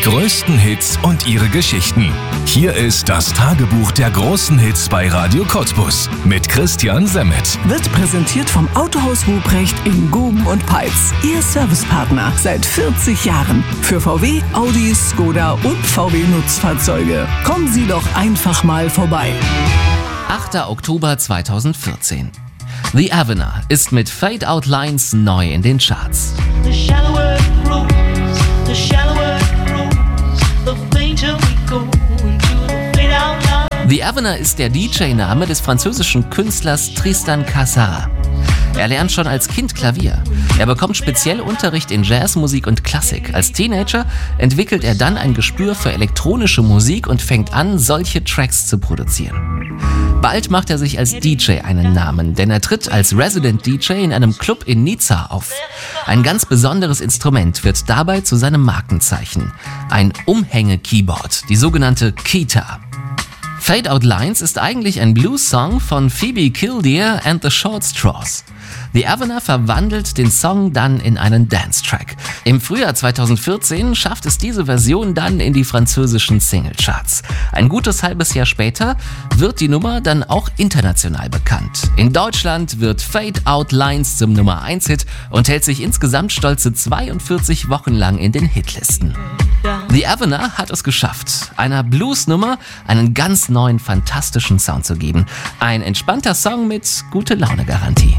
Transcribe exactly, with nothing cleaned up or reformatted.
größten Hits und ihre Geschichten. Hier ist das Tagebuch der großen Hits bei Radio Cottbus mit Christian Semmet. Wird präsentiert vom Autohaus Ruprecht in Guben und Peitz. Ihr Servicepartner seit vierzig Jahren. Für V W, Audi, Skoda und V W Nutzfahrzeuge. Kommen Sie doch einfach mal vorbei. achter Oktober zweitausendvierzehn. The Avener ist mit Fade Out Lines neu in den Charts. The shallower it grows, the shallower it grows, the fainter we go into the fade out line. The Avener ist der D J-Name des französischen Künstlers Tristan Cassara. Er lernt schon als Kind Klavier. Er bekommt speziell Unterricht in Jazzmusik und Klassik. Als Teenager entwickelt er dann ein Gespür für elektronische Musik und fängt an, solche Tracks zu produzieren. Bald macht er sich als D J einen Namen, denn er tritt als Resident D J in einem Club in Nizza auf. Ein ganz besonderes Instrument wird dabei zu seinem Markenzeichen. Ein Umhänge-Keyboard, die sogenannte Keytar. Fade Out Lines ist eigentlich ein Blues-Song von Phoebe Kildare and the Short Straws. The Avener verwandelt den Song dann in einen Dance-Track. Im Frühjahr zweitausendvierzehn schafft es diese Version dann in die französischen Singlecharts. Ein gutes halbes Jahr später wird die Nummer dann auch international bekannt. In Deutschland wird Fade Out Lines zum Nummer eins Hit und hält sich insgesamt stolze zweiundvierzig Wochen lang in den Hitlisten. The Avener hat es geschafft, einer Blues-Nummer einen ganz neuen, fantastischen Sound zu geben. Ein entspannter Song mit gute Laune-Garantie.